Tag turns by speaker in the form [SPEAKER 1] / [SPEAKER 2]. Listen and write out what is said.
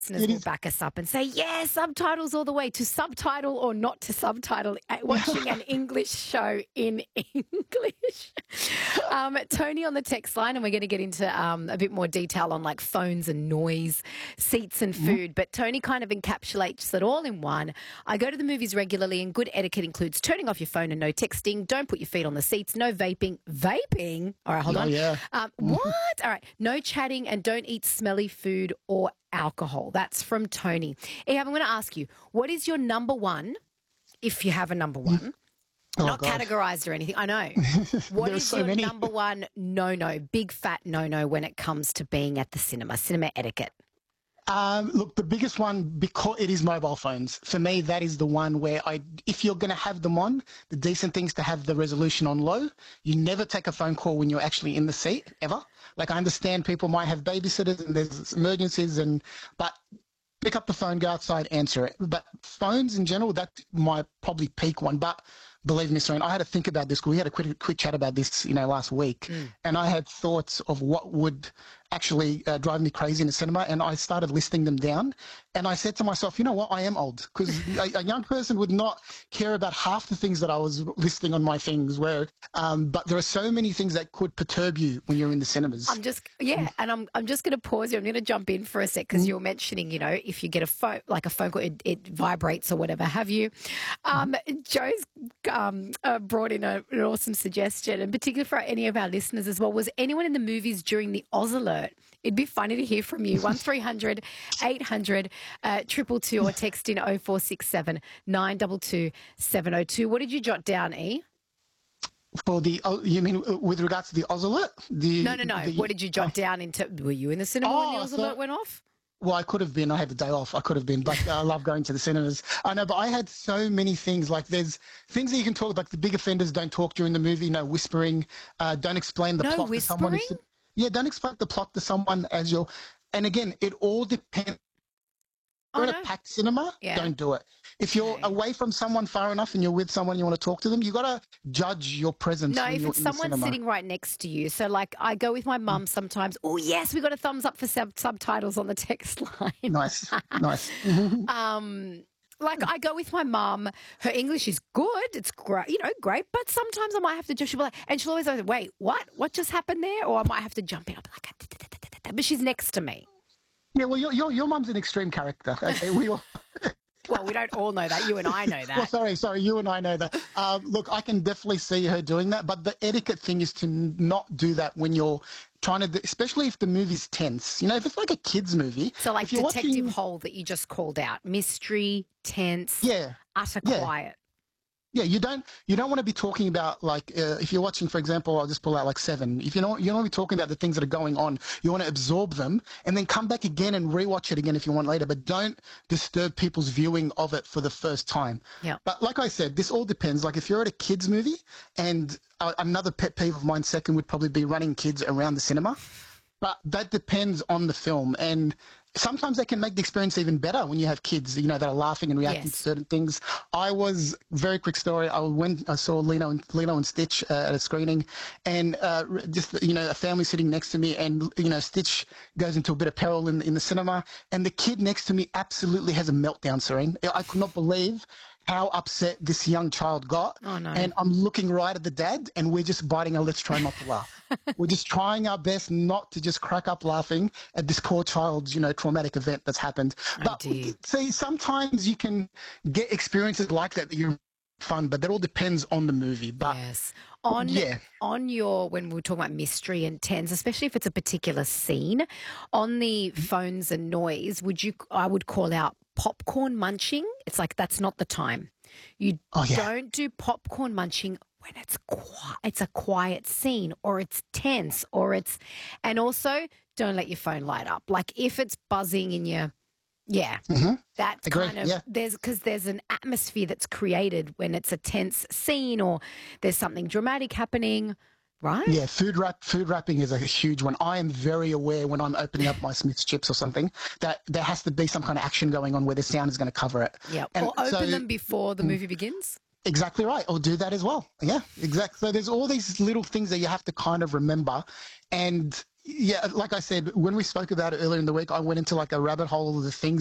[SPEAKER 1] listeners will back us up and say, yeah, subtitles all the way, to subtitle or not to subtitle, watching an English show in English. Tony on the text line, and we're going to get into a bit more detail on like phones and noise, seats and food. But Tony kind of encapsulates it all in one. I go to the movies regularly, and good etiquette includes turning off your phone and no texting. Don't put your feet on the seats. No vaping. Vaping? All right, hold on.
[SPEAKER 2] Yeah.
[SPEAKER 1] What? All right. No chatting, and don't eat smelly food or alcohol. That's from Tony. Ehab, I'm going to ask you, what is your number one, if you have a number one? Not categorized or anything. I know. What is your number one no-no, big fat no-no when it comes to being at the cinema etiquette?
[SPEAKER 2] Look, the biggest one, because it is mobile phones. For me, that is the one where if you're going to have them on, the decent thing's to have the resolution on low. You never take a phone call when you're actually in the seat, ever. Like, I understand people might have babysitters and there's emergencies, but pick up the phone, go outside, answer it. But phones in general, that's my probably peak one. But believe me, Serene, I had to think about this. We had a quick chat about this, last week, and I had thoughts of what would actually drive me crazy in the cinema, and I started listing them down. And I said to myself, you know what, I am old, because a young person would not care about half the things that I was listing on my things. But there are so many things that could perturb you when you're in the cinemas.
[SPEAKER 1] I'm just going to pause you. I'm going to jump in for a sec, because you're mentioning, if you get a phone call, it vibrates or whatever have you. Joe's brought in an awesome suggestion, and particularly for any of our listeners as well. Was anyone in the movies during the Oz alert? It'd be funny to hear from you. 1300 800 222, or text in 0467 922 702. What did you jot down, E?
[SPEAKER 2] For you mean with regards to the Oz alert?
[SPEAKER 1] No. What did you jot down were you in the cinema when the Oz alert went off?
[SPEAKER 2] Well, I could have been. I had the day off. I could have been, but I love going to the cinemas. I know, but I had so many things. Like, there's things that you can talk about. The big offenders don't talk during the movie. No whispering. Don't explain the plot to someone. Don't explain the plot to someone as you're. And again, it all depends. If you're in a packed cinema, don't do it. If you're away from someone far enough and you're with someone you want to talk to them, you got to judge your presence.
[SPEAKER 1] No, if it's someone sitting right next to you. So, like, I go with my mum sometimes. Oh, yes, we got a thumbs up for subtitles on the text line.
[SPEAKER 2] Nice.
[SPEAKER 1] Like, I go with my mum. Her English is good. It's great, great. But sometimes I might have to just, she'll be like, and she'll always say, wait, what? What just happened there? Or I might have to jump in. I'll be like, but she's next to me.
[SPEAKER 2] Yeah, well, your mum's an extreme character. Okay,
[SPEAKER 1] Well, we don't all know that. You and I know that.
[SPEAKER 2] Well, sorry, you and I know that. Look, I can definitely see her doing that, but the etiquette thing is to not do that when you're trying to, especially if the movie's tense. If it's like a kid's movie.
[SPEAKER 1] So like Detective Hole that you just called out, mystery, tense, utter quiet.
[SPEAKER 2] Yeah, you don't want to be talking about, like, if you're watching, for example, I'll just pull out like Seven. If you don't want to be talking about the things that are going on, you want to absorb them and then come back again and rewatch it again if you want later. But don't disturb people's viewing of it for the first time.
[SPEAKER 1] Yeah.
[SPEAKER 2] But like I said, this all depends. Like, if you're at a kids movie, and another pet peeve of mine, second, would probably be running kids around the cinema. But that depends on the film, and sometimes they can make the experience even better when you have kids, that are laughing and reacting to certain things. Very quick story. I saw Lilo and Stitch at a screening, and a family sitting next to me, and Stitch goes into a bit of peril in the cinema, and the kid next to me absolutely has a meltdown, Serene. I could not believe how upset this young child got.
[SPEAKER 1] Oh, no.
[SPEAKER 2] And I'm looking right at the dad, and we're just biting our lips trying not to laugh. We're just trying our best not to just crack up laughing at this poor child's, traumatic event that's happened. But see, sometimes you can get experiences like that you're fun, but that all depends on the movie. But
[SPEAKER 1] yes. On your, when we were talking about mystery and tense, especially if it's a particular scene, on the phones and noise, I would call out popcorn munching. It's like, that's not the time. You don't do popcorn munching when it's a quiet scene, or it's tense, and also don't let your phone light up. Like, if it's buzzing in your, that's kind of, there's an atmosphere that's created when it's a tense scene or there's something dramatic happening. Right?
[SPEAKER 2] Yeah, food wrapping is a huge one. I am very aware when I'm opening up my Smith's chips or something that there has to be some kind of action going on where the sound is going to cover it.
[SPEAKER 1] Yeah, or open them before the movie begins.
[SPEAKER 2] Exactly right. Or do that as well. Yeah, exactly. So there's all these little things that you have to kind of remember. And yeah, like I said, when we spoke about it earlier in the week, I went into like a rabbit hole of the things